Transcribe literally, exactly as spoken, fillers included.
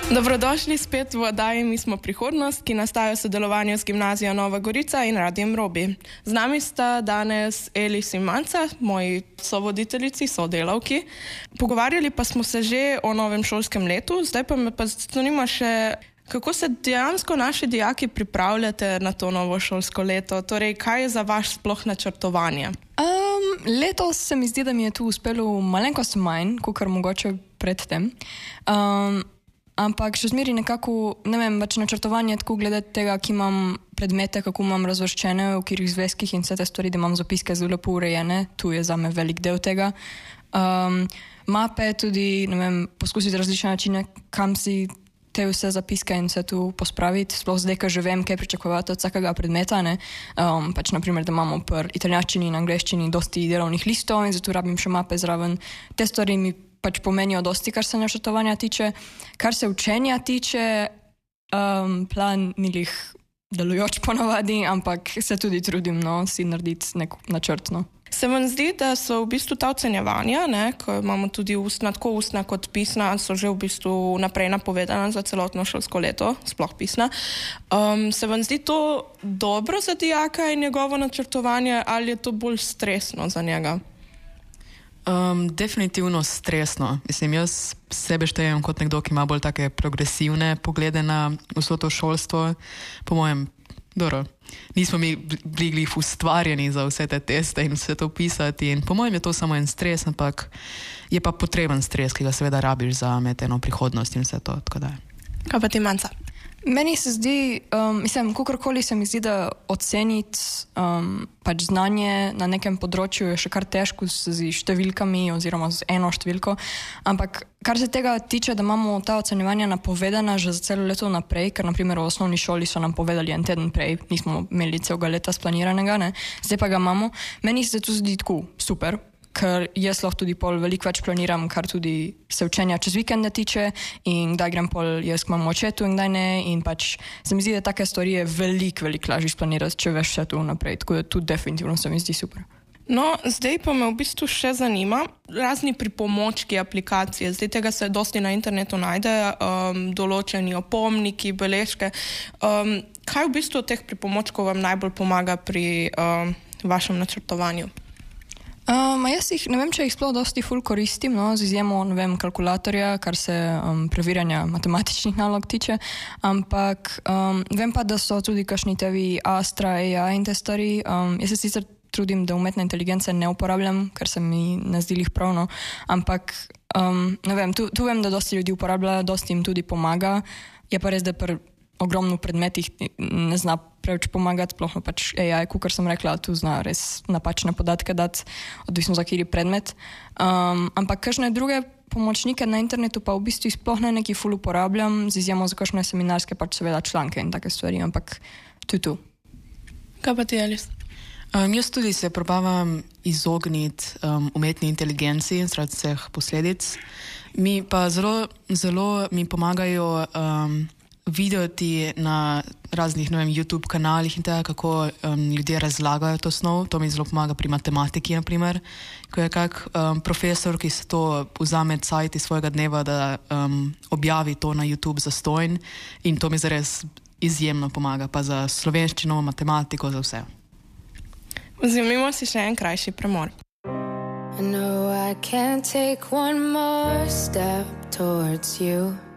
Dobrodošli spet v oddaji Mi smo prihodnost, ki nastaja v sodelovanju s Gimnazijo Nova Gorica in Radiem Robi. Z nami sta danes Elis in Manca, moji sovoditeljici, sodelavki. Pogovarjali pa smo se že o novem šolskem letu, zdaj pa me pa zanima še, kako se dejansko naši dijaki pripravljate na to novo šolsko leto? Torej, kaj je za vaš sploh načrtovanje? Um, letos se mi zdi, da mi je tu uspelo malenkost manj, kakor mogoče predtem. Um, ampak še zmeri nekako, ne vem, več načrtovanje tako glede tega, ki imam predmete, kako imam razvrščene, v katerih zvezkih in vse te stvari, da imam zapiske zelo lepo urejene. Tu je za me velik del tega. Um, mape tudi, ne vem, poskusiti različne načine, kam si te vse zapiske in vse tu pospraviti, sploh zdaj, ker že vem, kaj pričakovati od vsakega predmeta, ne. Um, pač naprimer, da imamo pri italijanščini in angleščini dosti delovnih listov in zato rabim še mape zraven. Te stvari mi pač pomenijo dosti, kar se načrtovanja tiče. Kar se učenja tiče, um, plan ni lih delujoč ponavadi, ampak se tudi trudim, no, si narediti nek načrt, no. Se vam zdi, da so v bistvu ta ocenjevanja, ne, ko imamo tudi ustna, tako ustna kot pisna, so že v bistvu naprej napovedana za celotno šolsko leto, sploh pisna. Um, se vam zdi to dobro za dijaka in njegovo načrtovanje ali je to bolj stresno za njega? Um, definitivno stresno. Mislim, jaz sebe štejem kot nekdo, ki ima bolj take progresivne poglede na vso to šolstvo. Po mojem, dobro, nismo mi bili ustvarjeni za vse te teste in vse to pisati in po mojem je to samo en stres, ampak je pa potreben stres, ki ga seveda rabiš za meteno prihodnost in vse to, tako da. Kaj pa ti, Manca? Meni se zdi, um, mislim, kakorkoli se mi zdi, da oceniti um, pač znanje na nekem področju je še kar težko z številkami oziroma z eno številko, ampak kar se tega tiče, da imamo ta ocenjevanja napovedana že za celo leto naprej, ker naprimer v osnovni šoli so nam povedali en teden prej, nismo imeli celega leta splaniranega, ne, zdaj pa ga imamo. Meni se to zdi tako super, ker jaz lahko tudi pol veliko več planiram, kar tudi se učenja čez vikende tiče in kdaj grem pol jaz k mamu očetu in kdaj ne in pač se mi zdi, da take stvari je veliko, veliko lažje splanirati, če veš vse to naprej, tako da tu definitivno se mi zdi super. No, zdaj pa me v bistvu še zanima, razni pripomočki, aplikacije, zdaj tega se dosti na internetu najde, um, določeni opomniki, beležke. Um, kaj v bistvu od teh pripomočkov vam najbolj pomaga pri um, vašem načrtovanju? Um, jaz jih, ne vem, če jih sploh dosti ful koristim, no, z izjemo, ne vem, kalkulatorja, kar se um, preverjanja matematičnih nalog tiče, ampak um, vem pa, da so tudi kakšni tevi Astra, A I in te stvari. Um, jaz se sicer trudim, da umetne inteligence ne uporabljam, ker se mi ne zdi lih pravno, ampak um, ne vem, tu, tu vem, da dosti ljudi uporablja, dosti jim tudi pomaga. Je pa res, da pri ogromno predmetih ne zna preveč pomagati, sploh pač A I, kot sem rekla, tu zna res napačne podatke dati, odvisno za kateri predmet. Um, ampak kakšne druge pomočnike na internetu pa v bistvu sploh ne neki ful uporabljam, z izjemo za kakšne seminarske pač seveda članke in take stvari, ampak tu tu. Kaj pa ti, Elis? Um, jaz tudi se probavam izogniti um, umetni inteligenci zaradi vseh posledic. Mi pa zelo, zelo mi pomagajo um, videti na raznih, ne vem, YouTube kanalih in tega, kako um, ljudje razlagajo to snov. To mi zelo pomaga pri matematiki, na primer, ko je kak um, profesor, ki se to vzame cajt iz svojega dneva, da um, objavi to na YouTube zastonj in to mi zares izjemno pomaga, pa za slovenščino, matematiko, za vse. Vzemimo si še en krajši premor. I know I can't take one more step towards you.